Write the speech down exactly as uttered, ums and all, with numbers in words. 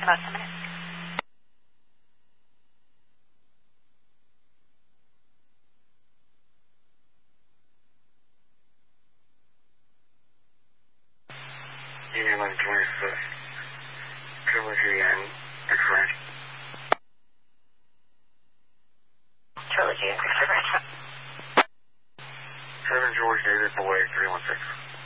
About ten minutes. Union one twenty-six. Trilogy and X-ray. Trilogy and X-ray. seven George David Boy three one six.